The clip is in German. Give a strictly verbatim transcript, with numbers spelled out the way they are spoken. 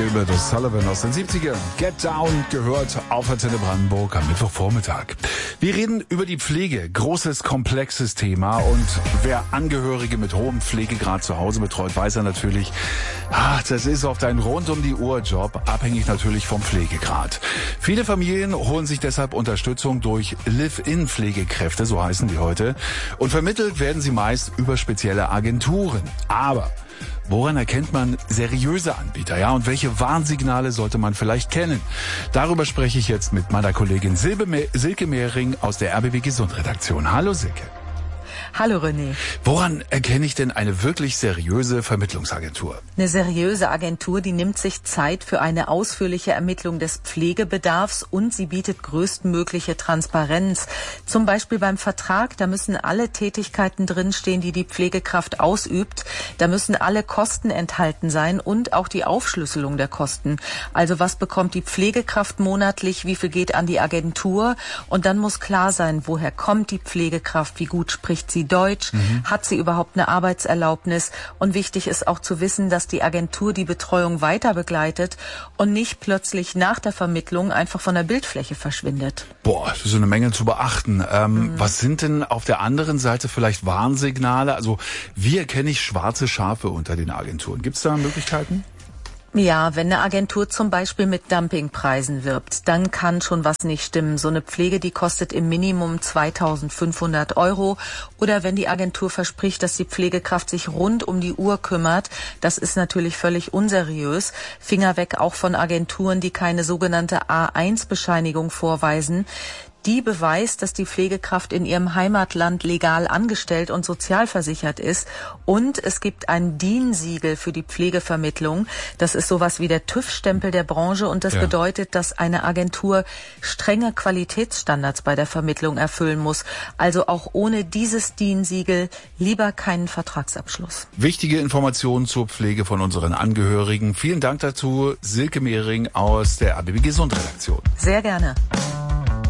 Gilbert O'Sullivan aus den siebzigern. Get Down gehört auf Antenne Brandenburg am Mittwochvormittag. Wir reden über die Pflege. Großes, komplexes Thema. Und wer Angehörige mit hohem Pflegegrad zu Hause betreut, weiß er natürlich, ach, das ist oft ein rund-um-die-Uhr-Job, abhängig natürlich vom Pflegegrad. Viele Familien holen sich deshalb Unterstützung durch Live-In-Pflegekräfte, so heißen die heute. Und vermittelt werden sie meist über spezielle Agenturen. Aber woran erkennt man seriöse Anbieter? Ja, und welche Warnsignale sollte man vielleicht kennen? Darüber spreche ich jetzt mit meiner Kollegin Silbe, Silke Mehring aus der R B B Gesund-Redaktion. Hallo Silke. Hallo René. Woran erkenne ich denn eine wirklich seriöse Vermittlungsagentur? Eine seriöse Agentur, die nimmt sich Zeit für eine ausführliche Ermittlung des Pflegebedarfs und sie bietet größtmögliche Transparenz. Zum Beispiel beim Vertrag, da müssen alle Tätigkeiten drinstehen, die die Pflegekraft ausübt. Da müssen alle Kosten enthalten sein und auch die Aufschlüsselung der Kosten. Also was bekommt die Pflegekraft monatlich, wie viel geht an die Agentur? Und dann muss klar sein, woher kommt die Pflegekraft, wie gut spricht sie Deutsch, mhm. hat sie überhaupt eine Arbeitserlaubnis? Und wichtig ist auch zu wissen, dass die Agentur die Betreuung weiter begleitet und nicht plötzlich nach der Vermittlung einfach von der Bildfläche verschwindet. Boah, das ist eine Menge zu beachten. Ähm, mhm. Was sind denn auf der anderen Seite vielleicht Warnsignale? Also wie erkenne ich schwarze Schafe unter den Agenturen? Gibt es da Möglichkeiten? Ja, wenn eine Agentur zum Beispiel mit Dumpingpreisen wirbt, dann kann schon was nicht stimmen. So eine Pflege, die kostet im Minimum zweitausendfünfhundert Euro. Oder wenn die Agentur verspricht, dass die Pflegekraft sich rund um die Uhr kümmert, das ist natürlich völlig unseriös. Finger weg auch von Agenturen, die keine sogenannte A eins Bescheinigung vorweisen. Die beweist, dass die Pflegekraft in ihrem Heimatland legal angestellt und sozialversichert ist. Und es gibt ein D I N-Siegel für die Pflegevermittlung. Das ist sowas wie der TÜV-Stempel der Branche und das ja. bedeutet, dass eine Agentur strenge Qualitätsstandards bei der Vermittlung erfüllen muss. Also auch ohne dieses D I N-Siegel lieber keinen Vertragsabschluss. Wichtige Informationen zur Pflege von unseren Angehörigen. Vielen Dank dazu, Silke Mehring aus der R B B Gesund-Redaktion. Sehr gerne.